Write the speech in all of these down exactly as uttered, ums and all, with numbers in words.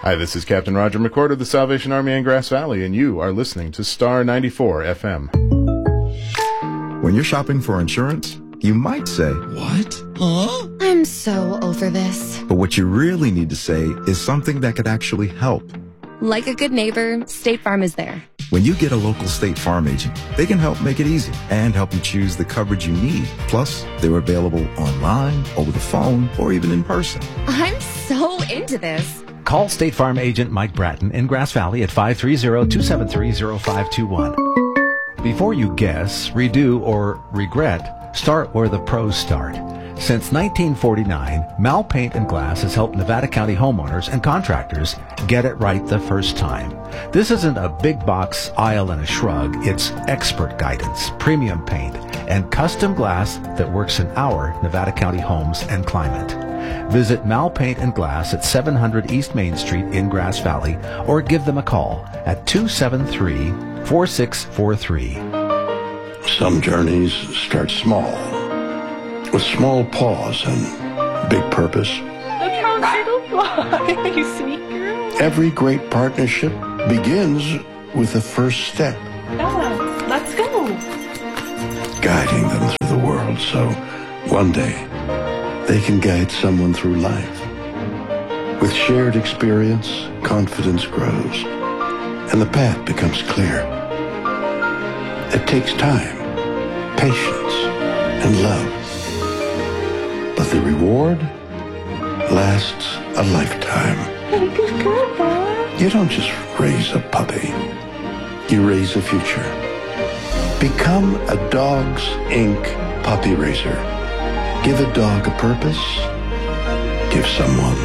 Hi, this is Captain Roger McCord of the Salvation Army in Grass Valley, and you are listening to Star ninety-four F M. When you're shopping for insurance, you might say, "What? Huh?" I'm so over this. But what you really need to say is something that could actually help. Like a good neighbor, State Farm is there. When you get a local State Farm agent, they can help make it easy and help you choose the coverage you need. Plus, they're available online, over the phone, or even in person. I'm so into this. Call State Farm agent Mike Bratton in Grass Valley at five three zero, two seven three, zero five two one. Before you guess, redo, or regret, start where the pros start. Since nineteen forty-nine, Mal Paint and Glass has helped Nevada County homeowners and contractors get it right the first time. This isn't a big box aisle and a shrug. It's expert guidance, premium paint, and custom glass that works in our Nevada County homes and climate. Visit Mal Paint and Glass at seven hundred East Main Street in Grass Valley, or give them a call at two seven three, four six four three. Some journeys start small, with small pause and big purpose. Look how it'll fly, you sweet girl. Every great partnership begins with the first step. Bella, let's go. Guiding them through the world so one day they can guide someone through life. With shared experience, confidence grows, and the path becomes clear. It takes time, patience, and love. But the reward lasts a lifetime. Good girl, Bella. You don't just raise a puppy. You raise a future. Become a Dogs Incorporated puppy raiser. Give a dog a purpose. Give someone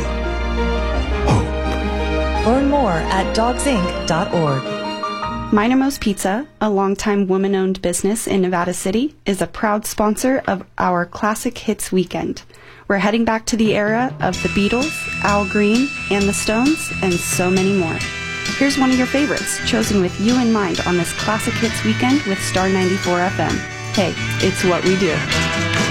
hope. Learn more at dogs inc dot org. Minimo's Pizza, a longtime woman-owned business in Nevada City, is a proud sponsor of our Classic Hits Weekend. We're heading back to the era of the Beatles, Al Green, and the Stones, and so many more. Here's one of your favorites, chosen with you in mind on this Classic Hits Weekend with Star ninety-four F M. Hey, it's what we do.